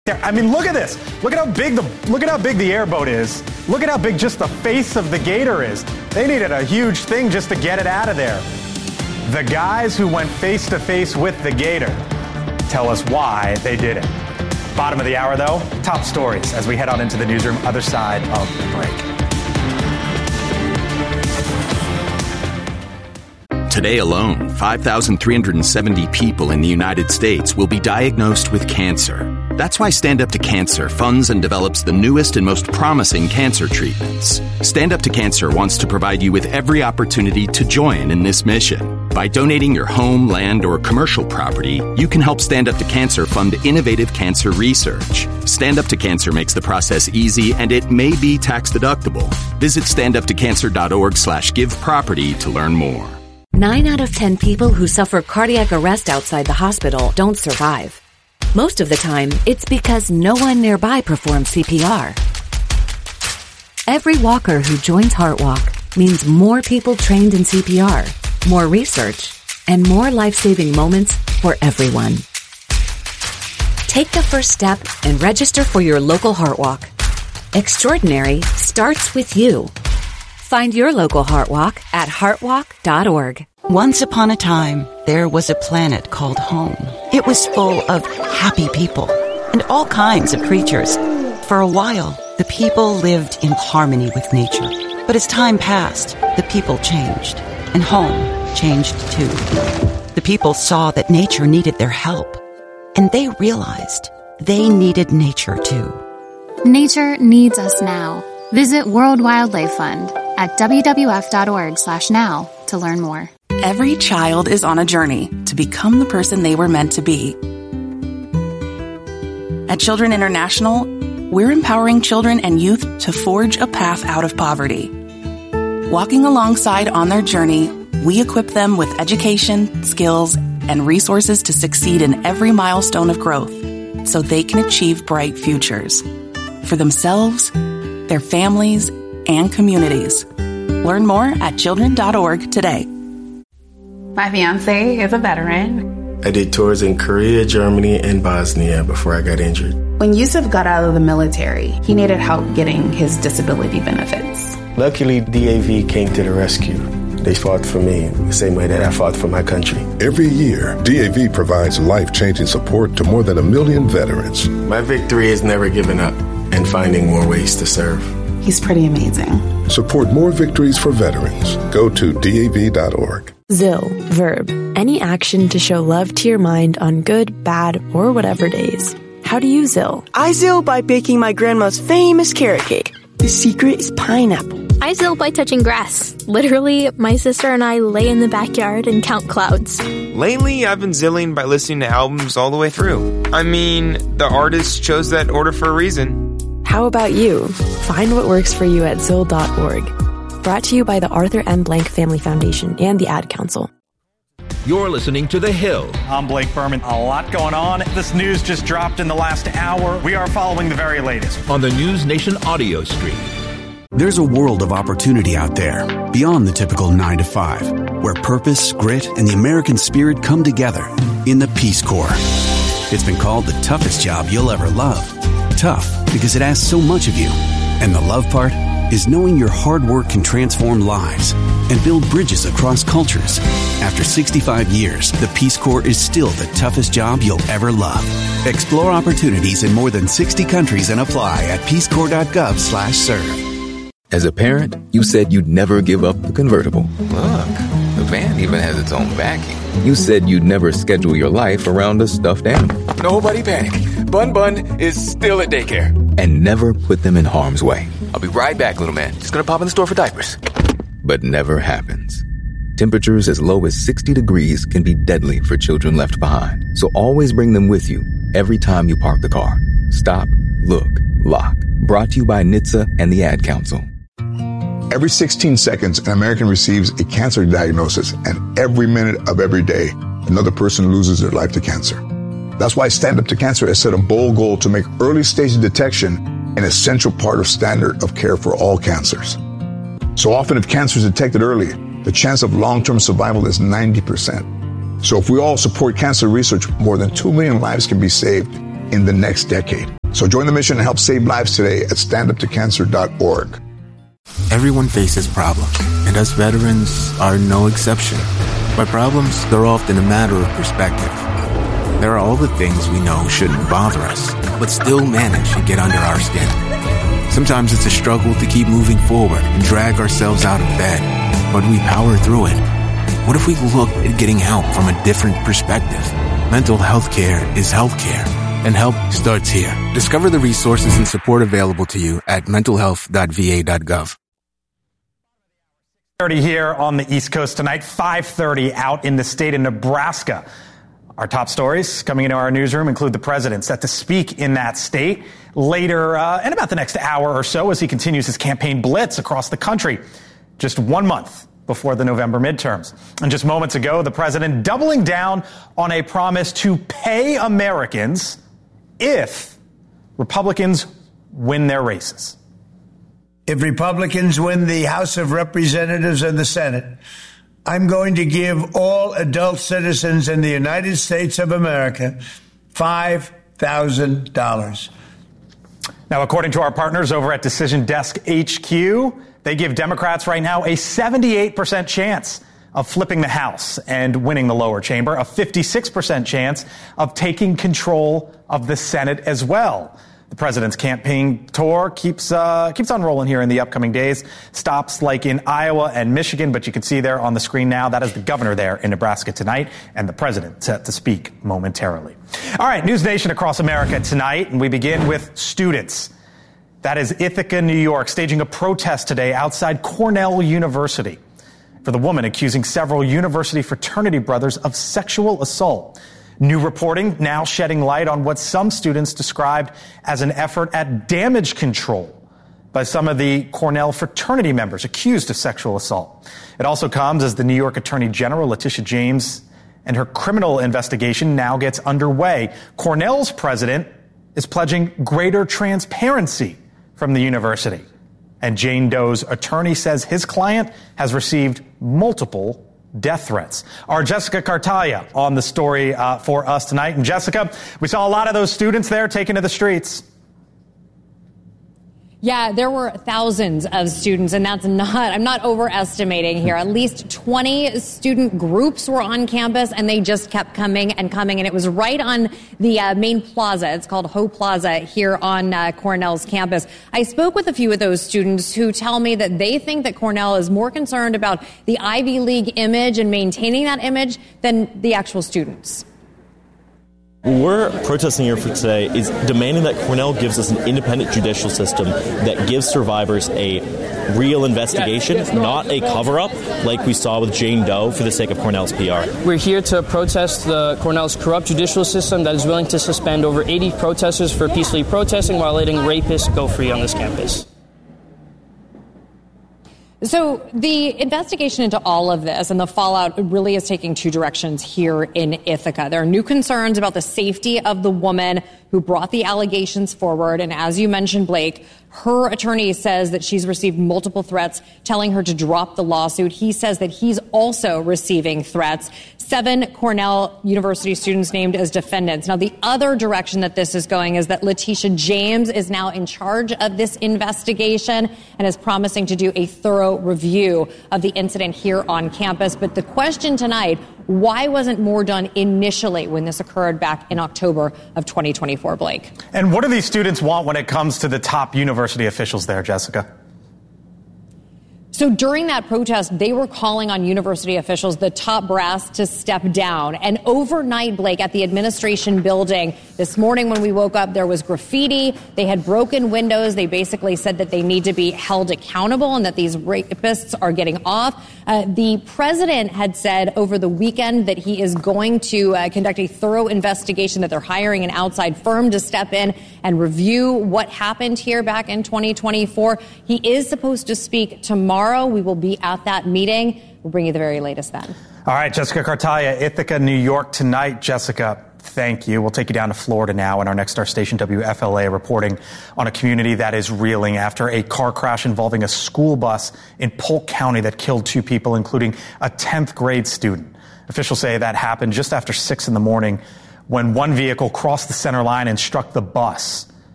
I mean, look at this. Look at how big the airboat is. Look at how big just the face of the gator is. They needed a huge thing just to get it out of there. The guys who went face to face with the gator tell us why they did it. Bottom of the hour, though, top stories as we head on into the newsroom, other side of the break. Today alone, 5,370 people in the United States will be diagnosed with cancer. That's why Stand Up to Cancer funds and develops the newest and most promising cancer treatments. Stand Up to Cancer wants to provide you with every opportunity to join in this mission. By donating your home, land, or commercial property, you can help Stand Up to Cancer fund innovative cancer research. Stand Up to Cancer makes the process easy, and it may be tax deductible. Visit standuptocancer.org/giveproperty to learn more. 9 out of 10 people who suffer cardiac arrest outside the hospital don't survive. Most of the time, it's because no one nearby performs CPR. Every walker who joins HeartWalk means more people trained in CPR, more research, and more life-saving moments for everyone. Take the first step and register for your local HeartWalk. Extraordinary starts with you. Find your local HeartWalk at heartwalk.org. Once upon a time, there was a planet called home. It was full of happy people and all kinds of creatures. For a while, the people lived in harmony with nature. But as time passed, the people changed, and home changed too. The people saw that nature needed their help, and they realized they needed nature too. Nature needs us now. Visit World Wildlife Fund at wwf.org/now to learn more. Every child is on a journey to become the person they were meant to be. At Children International, we're empowering children and youth to forge a path out of poverty. Walking alongside on their journey, we equip them with education, skills, and resources to succeed in every milestone of growth so they can achieve bright futures for themselves, their families, and communities. Learn more at children.org today. My fiance is a veteran. I did tours in Korea, Germany, and Bosnia before I got injured. When Yusuf got out of the military, he needed help getting his disability benefits. Luckily, DAV came to the rescue. They fought for me the same way that I fought for my country. Every year, DAV provides life-changing support to more than 1 million veterans. My victory is never giving up and finding more ways to serve. He's pretty amazing. Support more victories for veterans. Go to DAV.org. ZIL, verb, any action to show love to your mind on good, bad, or whatever days. How do you ZIL? I ZIL by baking my grandma's famous carrot cake. The secret is pineapple. I ZIL by touching grass. Literally, my sister and I lay in the backyard and count clouds. Lately, I've been zilling by listening to albums all the way through. I mean, the artist chose that order for a reason. How about you? Find what works for you at ZIL.org. Brought to you by the Arthur M. Blank Family Foundation and the Ad Council. You're listening to The Hill. I'm Blake Berman. A lot going on. This news just dropped in the last hour. We are following the very latest on the News Nation audio stream. There's a world of opportunity out there beyond the typical 9 to 5, where purpose, grit, and the American spirit come together in the Peace Corps. It's been called the toughest job you'll ever love. Tough because it asks so much of you. And the love part is knowing your hard work can transform lives and build bridges across cultures. After 65 years, the Peace Corps is still the toughest job you'll ever love. Explore opportunities in more than 60 countries and apply at peacecorps.gov/serve. As a parent, you said you'd never give up the convertible. Look, the van even has its own backing. You said you'd never schedule your life around a stuffed animal. Nobody panic. Bun is still at daycare. And never put them in harm's way. I'll be right back, little man. Just gonna pop in the store for diapers. But never happens. Temperatures as low as 60 degrees can be deadly for children left behind. So always bring them with you every time you park the car. Stop, look, lock. Brought to you by NHTSA and the Ad Council. Every 16 seconds, an American receives a cancer diagnosis, and every minute of every day, another person loses their life to cancer. That's why Stand Up to Cancer has set a bold goal to make early stage detection an essential part of standard of care for all cancers. So often, if cancer is detected early, the chance of long-term survival is 90%. So if we all support cancer research, more than 2 million lives can be saved in the next decade. So join the mission and help save lives today at standuptocancer.org. Everyone faces problems, and us veterans are no exception. By problems, they're often a matter of perspective. There are all the things we know shouldn't bother us, but still manage to get under our skin. Sometimes it's a struggle to keep moving forward and drag ourselves out of bed, but we power through it. What if we looked at getting help from a different perspective? Mental health care is health care, and help starts here. Discover the resources and support available to you at mentalhealth.va.gov. 30 here on the East Coast tonight, 5:30 out in the state of Nebraska. Our top stories coming into our newsroom include the president set to speak in that state later in about the next hour or so as he continues his campaign blitz across the country, just 1 month before the November midterms. And just moments ago, the president doubling down on a promise to pay Americans if Republicans win their races. If Republicans win the House of Representatives and the Senate, I'm going to give all adult citizens in the United States of America $5,000. Now, according to our partners over at Decision Desk HQ, they give Democrats right now a 78% chance of flipping the House and winning the lower chamber, a 56% chance of taking control of the Senate as well. The president's campaign tour keeps on rolling here in the upcoming days. Stops like in Iowa and Michigan, but you can see there on the screen now, that is the governor there in Nebraska tonight, and the president set to speak momentarily. All right, News Nation across America tonight, and we begin with students. That is Ithaca, New York, staging a protest today outside Cornell University for the woman accusing several university fraternity brothers of sexual assault. New reporting now shedding light on what some students described as an effort at damage control by some of the Cornell fraternity members accused of sexual assault. It also comes as the New York Attorney General, Letitia James, and her criminal investigation now gets underway. Cornell's president is pledging greater transparency from the university. And Jane Doe's attorney says his client has received multiple death threats. Our Jessica Cartaglia on the story for us tonight. And Jessica, we saw a lot of those students there taken to the streets. Yeah, there were thousands of students, and I'm not overestimating here. At least 20 student groups were on campus, and they just kept coming and coming. And it was right on the main plaza. It's called Ho Plaza here on Cornell's campus. I spoke with a few of those students who tell me that they think that Cornell is more concerned about the Ivy League image and maintaining that image than the actual students. What we're protesting here for today is demanding that Cornell gives us an independent judicial system that gives survivors a real investigation, not a cover-up like we saw with Jane Doe for the sake of Cornell's PR. We're here to protest Cornell's corrupt judicial system that is willing to suspend over 80 protesters for peacefully protesting while letting rapists go free on this campus. So the investigation into all of this and the fallout really is taking two directions here in Ithaca. There are new concerns about the safety of the woman who brought the allegations forward. And as you mentioned, Blake, her attorney says that she's received multiple threats telling her to drop the lawsuit. He says that he's also receiving threats. 7 Cornell University students named as defendants. Now, the other direction that this is going is that Letitia James is now in charge of this investigation and is promising to do a thorough review of the incident here on campus. But the question tonight, why wasn't more done initially when this occurred back in October of 2024, Blake? And what do these students want when it comes to the top university officials there, Jessica? So during that protest, they were calling on university officials, the top brass, to step down. And overnight, Blake, at the administration building, this morning when we woke up, there was graffiti. They had broken windows. They basically said that they need to be held accountable and that these rapists are getting off. The president had said over the weekend that he is going to conduct a thorough investigation, that they're hiring an outside firm to step in and review what happened here back in 2024. He is supposed to speak tomorrow. We will be at that meeting. We'll bring you the very latest then. All right, Jessica Cartaglia, Ithaca, New York tonight. Jessica, thank you. We'll take you down to Florida now, and our next star station, WFLA, reporting on a community that is reeling after a car crash involving a school bus in Polk County that killed 2 people, including a 10th grade student. Officials say that happened just after 6 in the morning when one vehicle crossed the center line and struck the bus.